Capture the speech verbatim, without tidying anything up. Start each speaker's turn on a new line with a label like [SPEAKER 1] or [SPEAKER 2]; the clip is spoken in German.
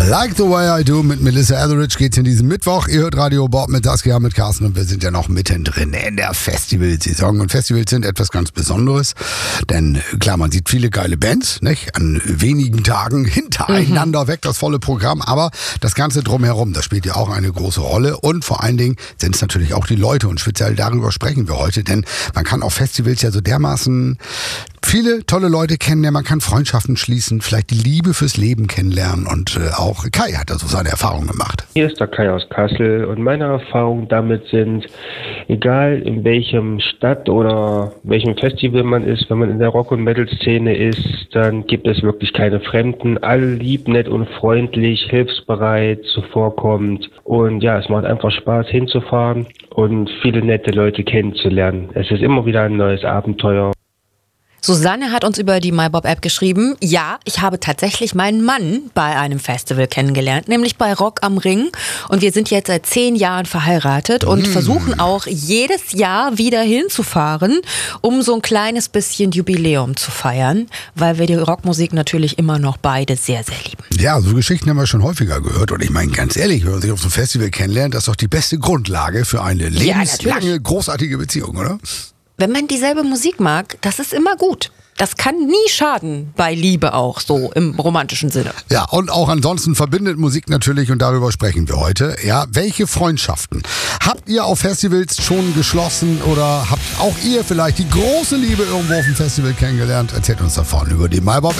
[SPEAKER 1] Like the Way I Do mit Melissa Etheridge geht's in diesem Mittwoch. Ihr hört Radio Bob mit Saskia, mit Carsten und wir sind ja noch mittendrin in der Festivalsaison. Und Festivals sind etwas ganz Besonderes, denn klar, man sieht viele geile Bands, nicht? An wenigen Tagen hintereinander mhm. weg, das volle Programm, aber das Ganze drumherum, das spielt ja auch eine große Rolle und vor allen Dingen sind es natürlich auch die Leute und speziell darüber sprechen wir heute, denn man kann auf Festivals ja so dermaßen viele tolle Leute kennenlernen, man kann Freundschaften schließen, vielleicht die Liebe fürs Leben kennenlernen und äh, auch Kai hat also seine Erfahrungen gemacht.
[SPEAKER 2] Hier ist der Kai aus Kassel und meine Erfahrungen damit sind, egal in welchem Stadt oder welchem Festival man ist, wenn man in der Rock- und Metal-Szene ist, dann gibt es wirklich keine Fremden, alle lieb, nett und freundlich, hilfsbereit, zuvorkommend und ja, es macht einfach Spaß hinzufahren und viele nette Leute kennenzulernen. Es ist immer wieder ein neues Abenteuer.
[SPEAKER 3] Susanne hat uns über die MyBob-App geschrieben, ja, ich habe tatsächlich meinen Mann bei einem Festival kennengelernt, nämlich bei Rock am Ring. Und wir sind jetzt seit zehn Jahren verheiratet und mm. versuchen auch jedes Jahr wieder hinzufahren, um so ein kleines bisschen Jubiläum zu feiern, weil wir die Rockmusik natürlich immer noch beide sehr, sehr lieben.
[SPEAKER 1] Ja, so Geschichten haben wir schon häufiger gehört. Und ich meine, ganz ehrlich, wenn man sich auf so einem Festival kennenlernt, das ist doch die beste Grundlage für eine lebenslange, ja, großartige Beziehung, oder?
[SPEAKER 3] Wenn man dieselbe Musik mag, das ist immer gut. Das kann nie schaden, bei Liebe auch, so im romantischen Sinne.
[SPEAKER 1] Ja, und auch ansonsten verbindet Musik natürlich und darüber sprechen wir heute. Ja, welche Freundschaften habt ihr auf Festivals schon geschlossen oder habt auch ihr vielleicht die große Liebe irgendwo auf dem Festival kennengelernt? Erzählt uns davon über die MyBob